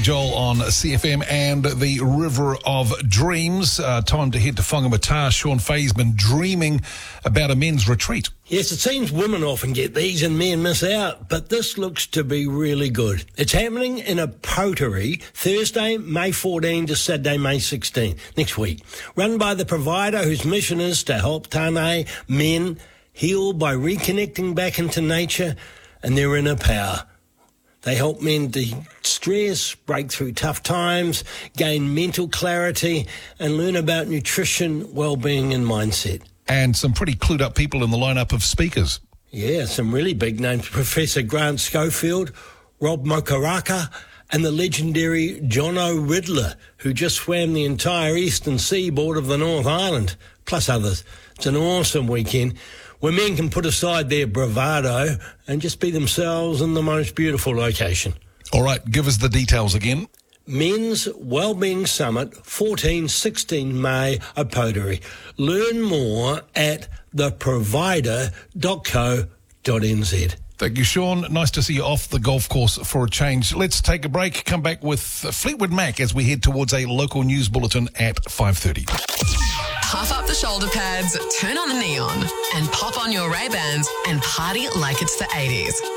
Joel on CFM and the River of Dreams. Time to head to Whangamata. Sean Fay's been dreaming about a men's retreat. Yes, it seems women often get these and men miss out, but this looks to be really good. It's happening in a pottery Thursday, May 14 to Saturday, May 16, next week. Run by the provider whose mission is to help Tāne men heal by reconnecting back into nature and their inner power. They help men de-stress, break through tough times, gain mental clarity, and learn about nutrition, well-being and mindset. And some pretty clued up people in the lineup of speakers. Yeah, some really big names. Professor Grant Schofield, Rob Mokaraka, and the legendary Jono Riddler, who just swam the entire eastern seaboard of the North Island, plus others. It's an awesome weekend where men can put aside their bravado and just be themselves in the most beautiful location. All right, give us the details again. Men's Wellbeing Summit, 14-16 May, Opotari. Learn more at theprovider.co.nz. Thank you, Sean. Nice to see you off the golf course for a change. Let's take a break, come back with Fleetwood Mac as we head towards a local news bulletin at 5:30. Puff up the shoulder pads, turn on the neon, and pop on your Ray-Bans and party like it's the 80s.